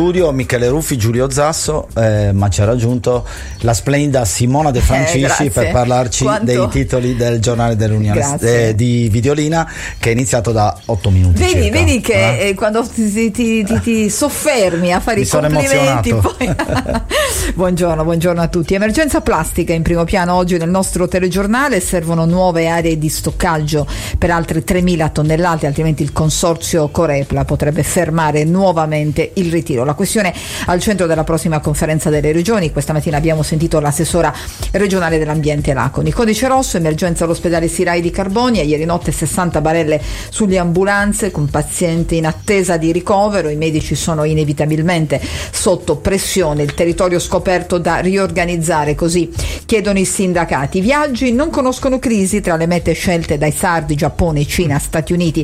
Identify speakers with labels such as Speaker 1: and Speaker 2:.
Speaker 1: studio Michele Ruffi, Giulio Zasso, ma ci ha raggiunto la splendida Simona De Francisci per parlarci dei titoli del giornale dell'Unione di Videolina, che è iniziato da 8 minuti.
Speaker 2: Vedi che quando ti soffermi a fare i complimenti poi... Buongiorno a tutti. Emergenza plastica in primo piano oggi nel nostro telegiornale. Servono nuove aree di stoccaggio per altre 3.000 tonnellate, altrimenti il consorzio Corepla potrebbe fermare nuovamente il ritiro. La questione al centro della prossima conferenza delle regioni. Questa mattina abbiamo sentito l'assessora regionale dell'ambiente Laconi. Codice rosso, emergenza all'ospedale Sirai di Carbonia, ieri notte 60 barelle sulle ambulanze con pazienti in attesa di ricovero. I medici sono inevitabilmente sotto pressione, il territorio scoperto da riorganizzare, così chiedono i sindacati. I viaggi non conoscono crisi tra le mete scelte dai sardi, Giappone, Cina, Stati Uniti